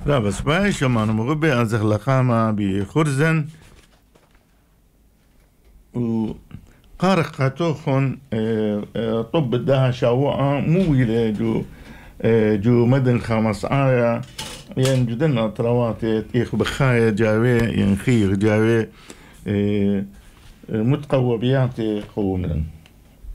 لا بس بايش ما أنا مغبي أزغ لقامة بخرزن وقارق خاتوخن طب الدها شاوعة مويلة جو مدن 5 ين جدنا طروات يخ بخايا جاوي ين خير جاوي متقوى بياتي قومنا